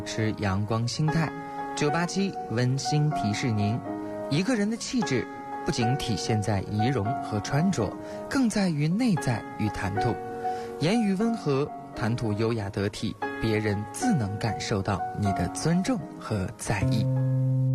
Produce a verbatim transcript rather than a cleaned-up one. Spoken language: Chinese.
是阳光心态。九八七温馨提示您，一个人的气质不仅体现在仪容和穿着，更在于内在与谈吐。言语温和，谈吐优雅得体，别人自能感受到你的尊重和在意。